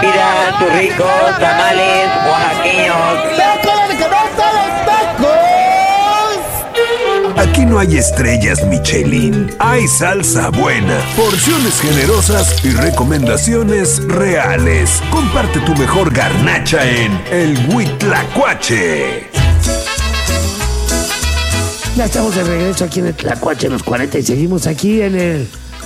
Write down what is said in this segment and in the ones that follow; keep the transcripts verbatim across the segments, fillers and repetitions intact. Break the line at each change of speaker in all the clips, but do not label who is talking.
Pida sus ricos tamales oaxaqueños.
Aquí no hay estrellas Michelin, hay salsa buena, porciones generosas y recomendaciones reales. Comparte tu mejor garnacha en el Huitlacoche.
Ya estamos de regreso aquí en el Tlacuache en los cuarenta y seguimos aquí en el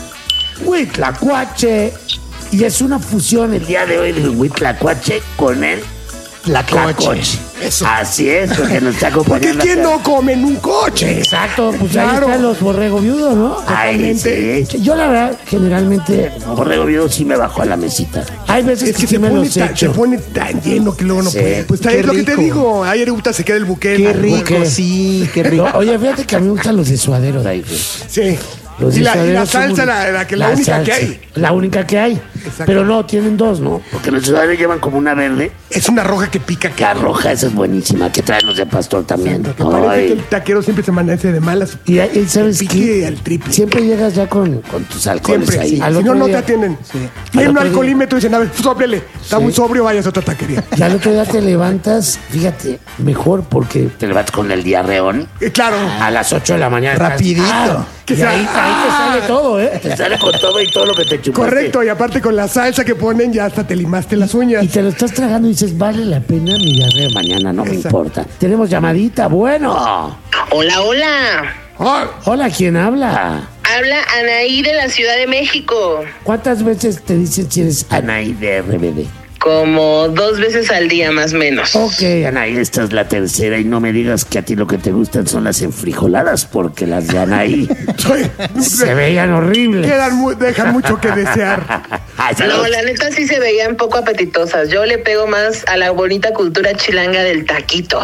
Huitlacoche. Y es una fusión el día de hoy del Huitlacoche con el Tlacoche.
Eso.
Así es, porque nos está
Porque
acompañando.
¿quién no come en un coche?
Exacto, pues ahí
Claro.
están los borrego viudos, ¿no?
Totalmente.
Ay, sí. Yo la verdad, generalmente, borrego viudo sí me bajo a la mesita. Hay veces
Es
que,
que
sí
se
me
pone,
los
tan, se
echo.
pone tan lleno que luego no
Sí.
puede. Pues
Qué
es lo que te
rico.
digo. Ayer Uta se queda el buque.
Qué
en-
rico, sí, qué rico.
No, oye, fíjate que a mí me gustan los de suadero de ahí, güey.
Sí.
Los
Y la, y la
suaderos son
salsa,
muy-
la, la que la, única que
salsa,
hay.
La única que hay.
Exacto.
Pero no, tienen dos, ¿no? Porque los suaderos llevan como una verde.
Es una roja que pica.
La roja, esa es buenísima, que traen los de pastor también.
Que parece
Ay.
que el taquero siempre se amanece de malas.
Y, y ¿sabes
Pique
qué?
al triple.
Siempre llegas ya con, con tus alcoholes
Siempre.
ahí.
Sí.
Al
Si
otro
no, no te
día-
atienden.
Al
Hay un
otro día-
alcoholímetro y dicen, a ver, sóbrele. Está
Sí.
muy sobrio, vayas a otra taquería.
Y al otro día te levantas, fíjate, mejor porque te levantas con el diarreón
Eh, claro.
a las ocho de la mañana. estás-
Rapidito.
Ah,
Que
y
sea-
ahí, ahí te
ah.
sale todo, ¿eh? Te sale con todo y todo lo que te chupaste.
Correcto, y aparte con la salsa que ponen, ya hasta te limaste las uñas.
Y te lo estás tragando y dices, vale la pena mi diarrea mañana, no me
Exacto.
importa. Tenemos llamadita, bueno.
Hola, hola.
Ah,
Hola, ¿quién habla?
Habla Anaí de la Ciudad de México.
¿Cuántas veces te dicen si eres Anaí de R B D?
Como dos veces al día, más o menos.
Ok, Anaí, esta es la tercera y no me digas que a ti lo que te gustan son las enfrijoladas, porque las de Anaí
soy-
se veían horribles.
Quedan mu- dejan mucho que desear.
Ay,
No,
saludos.
la neta sí se veían poco apetitosas. Yo le pego más a la bonita cultura chilanga del taquito.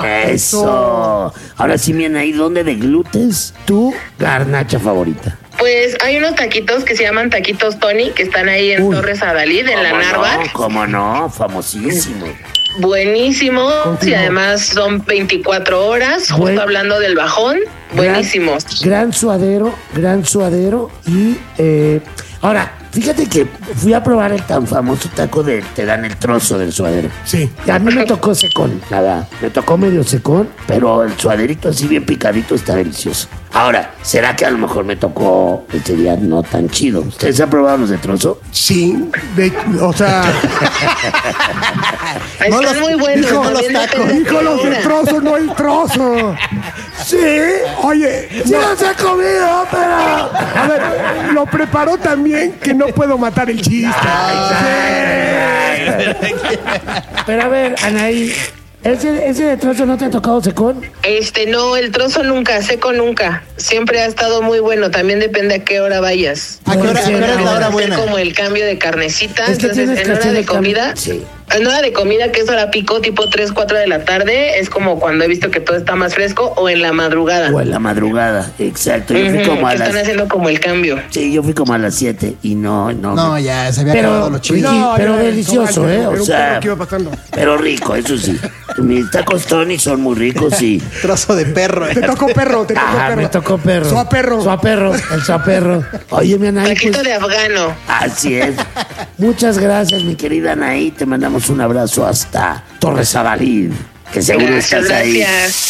Eso. Ahora sí, mi Anaí, ¿dónde deglutes tu garnacha favorita?
Pues hay unos taquitos que se llaman taquitos Tony, que están ahí en
Uy.
Torres Adalid, en la
¿Cómo
Narva.
no? ¿Cómo no? Famosísimo.
Buenísimos.
Confirmo.
Y además son veinticuatro horas,
Buen-
justo hablando del bajón. Buenísimos.
Gran, gran suadero, gran suadero. Y eh, ahora, fíjate que fui a probar el tan famoso taco de te dan el trozo del suadero.
Sí.
Y a mí me tocó secón, la verdad. Me tocó medio secón, pero el suaderito así bien picadito está delicioso. Ahora, ¿será que a lo mejor me tocó este día no tan chido? ¿Ustedes han probado los de trozo?
Sí. de- o sea,
Están
los-
muy buenos.
dijo
también
los tacos.
depende de
dijo
qué
los del
hora.
trozo, no el trozo. Sí. Oye,
¡Sí
no,
los he comido, pero...
a ver, lo preparó también que no puedo matar el chiste.
Pero a ver, Anaí, ¿ese, ese de trozo no te ha tocado secón?
Este, no, el trozo nunca, seco nunca. Siempre ha estado muy bueno. También depende a qué hora vayas.
¿A qué hora, a qué hora es la hora
Hacer
buena?
como el cambio de carnecita.
Es que
Entonces,
tienes que
en hora
hacer
de
el cambio.
comida,
Sí.
en hora de comida, que es hora pico, tipo tres, cuatro de la tarde, es como cuando he visto que todo está más fresco, o en la madrugada.
O en la madrugada, exacto. Yo fui
Ujú,
como a
que están
las...
haciendo como el cambio.
Sí, yo fui como a las siete y no, no.
No, ya se había acabado
Pero,
lo chido.
Ricky,
No,
pero
ya,
delicioso,
no,
¿eh?
era
O
un
sea,
perro que iba pasando.
pero rico, eso sí. Mis tacos Tony son muy ricos y...
Trozo de perro.
Te tocó perro, te tocó
Ajá,
perro.
me tocó perro.
Suaperro.
Suaperro, el suaperro. Oye, mi Anaí,
Taquito
pues,
de afgano.
así es. Muchas gracias, mi querida Anaí. Te mandamos un abrazo hasta Torres Adalid, que seguro
Gracias,
estás ahí.
gracias.